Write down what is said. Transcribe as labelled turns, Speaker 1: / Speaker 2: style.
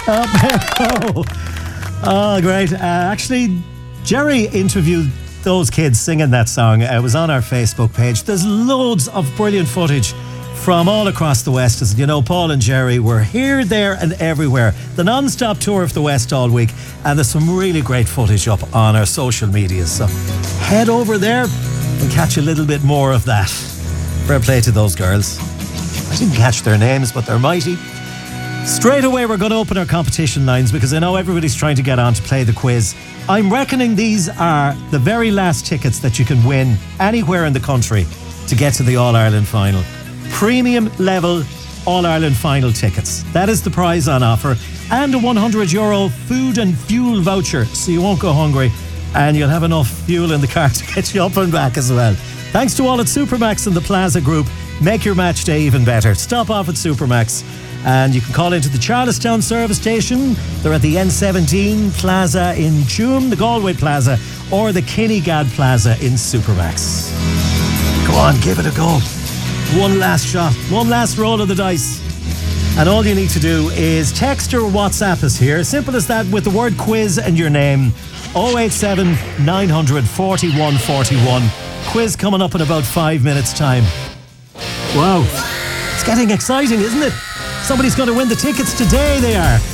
Speaker 1: Oh, great. Actually, Jerry interviewed those kids singing that song. It was on our Facebook page. There's loads of brilliant footage from all across the West. As you know, Paul and Jerry were here, there and everywhere. The non-stop tour of the West all week. And there's some really great footage up on our social media. So head over there and catch a little bit more of that. Fair play to those girls. I didn't catch their names, but they're mighty. Straight away, we're going to open our competition lines because I know everybody's trying to get on to play the quiz. I'm reckoning these are the very last tickets that you can win anywhere in the country to get to the All-Ireland final. Premium level All-Ireland final tickets. That is the prize on offer. And a €100 food and fuel voucher, so you won't go hungry and you'll have enough fuel in the car to get you up and back as well. Thanks to all at Supermax and the Plaza Group. Make your match day even better. Stop off at Supermax. And you can call into the Charlestown service station. They're at the N17 Plaza in Tuam, the Galway Plaza, or the Kinnegad Plaza in Supermax. Go on, give it a go. One last shot, one last roll of the dice. And all you need to do is text or WhatsApp us here. Simple as that, with the word quiz and your name. 087 900 4141. Quiz coming up in about 5 minutes' time. Wow, it's getting exciting, isn't it? Somebody's going to win the tickets today, they are.